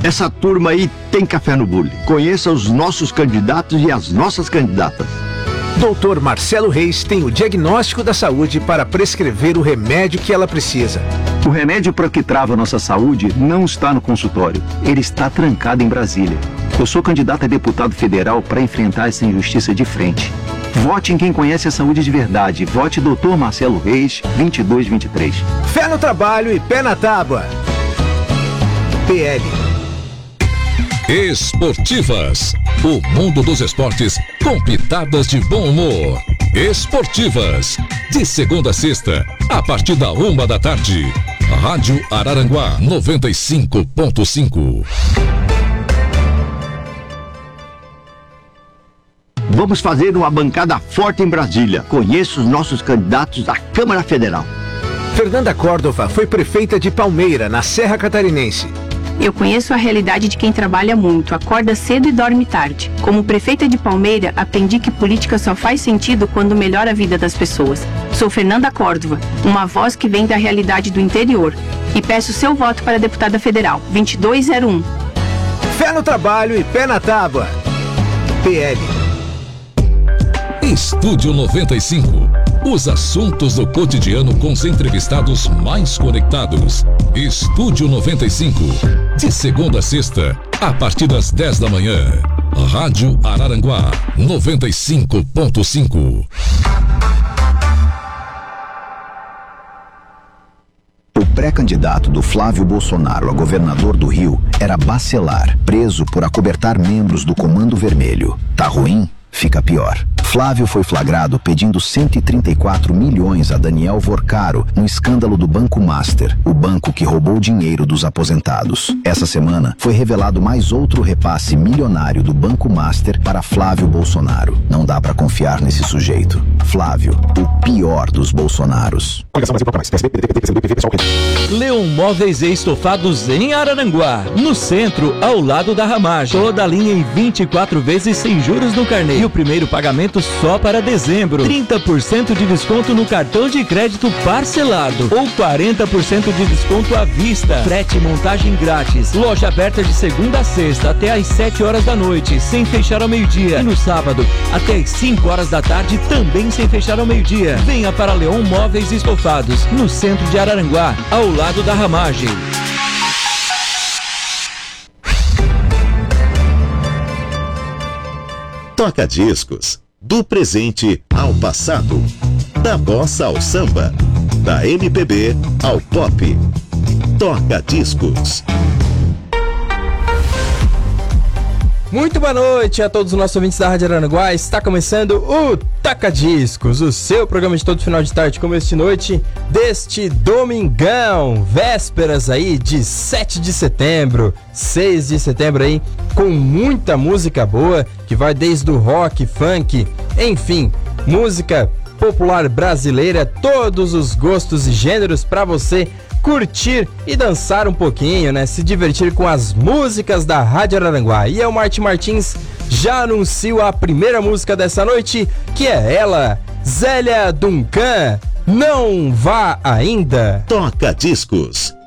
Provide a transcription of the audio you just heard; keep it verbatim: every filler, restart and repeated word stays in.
Essa turma aí tem café no bule. Conheça os nossos candidatos e as nossas candidatas. doutor Marcelo Reis tem o diagnóstico da saúde para prescrever o remédio que ela precisa. O remédio para o que trava nossa saúde não está no consultório. Ele está trancado em Brasília. Eu sou candidato a deputado federal para enfrentar essa injustiça de frente. Vote em quem conhece a saúde de verdade. Vote doutor Marcelo Reis, vinte e dois vinte e três. Fé no trabalho e pé na tábua. P L. Esportivas. O mundo dos esportes com pitadas de bom humor. Esportivas. De segunda a sexta, a partir da uma da tarde. Rádio Araranguá noventa e cinco ponto cinco. Vamos fazer uma bancada forte em Brasília. Conheça os nossos candidatos à Câmara Federal. Fernanda Córdova foi prefeita de Palmeira, na Serra Catarinense. Eu conheço a realidade de quem trabalha muito, acorda cedo e dorme tarde. Como prefeita de Palmeira, aprendi que política só faz sentido quando melhora a vida das pessoas. Sou Fernanda Córdova, uma voz que vem da realidade do interior. E peço seu voto para deputada federal, vinte e dois zero um. Fé no trabalho e pé na tábua. P L. Estúdio noventa e cinco. Os assuntos do cotidiano com os entrevistados mais conectados. Estúdio noventa e cinco. De segunda a sexta, a partir das dez da manhã. Rádio Araranguá noventa e cinco ponto cinco. O pré-candidato do Flávio Bolsonaro a governador do Rio era Bacelar, preso por acobertar membros do Comando Vermelho. Tá ruim? Fica pior. Flávio foi flagrado pedindo cento e trinta e quatro milhões a Daniel Vorcaro no escândalo do Banco Master, o banco que roubou dinheiro dos aposentados. Essa semana foi revelado mais outro repasse milionário do Banco Master para Flávio Bolsonaro. Não dá pra confiar nesse sujeito. Flávio, o pior dos Bolsonaros. Leon Móveis e Estofados em Araranguá, no centro, ao lado da Ramagem. Toda a linha em vinte e quatro vezes sem juros no carnê. E o primeiro pagamento só para dezembro. trinta por cento de desconto no cartão de crédito parcelado ou quarenta por cento de desconto à vista. Frete e montagem grátis. Loja aberta de segunda a sexta até às sete horas da noite, sem fechar ao meio-dia. E no sábado, até às cinco horas da tarde, também sem fechar ao meio-dia. Venha para Leon Móveis e Estofados, no centro de Araranguá, ao lado da Ramagem. Toca discos. Do presente ao passado. Da bossa ao samba. Da M P B ao pop. Toca discos. Muito boa noite a todos os nossos ouvintes da Rádio Araranguá. Está começando o Toca Discos, o seu programa de todo final de tarde, começo de noite, deste domingão, vésperas aí de sete de setembro, seis de setembro aí, com muita música boa, que vai desde o rock, funk, enfim, música popular brasileira, todos os gostos e gêneros para você curtir e dançar um pouquinho, né? Se divertir com as músicas da Rádio Araranguá. E eu, Martim Martins, já anuncio a primeira música dessa noite, que é ela, Zélia Duncan, Não Vá Ainda. Toca Discos.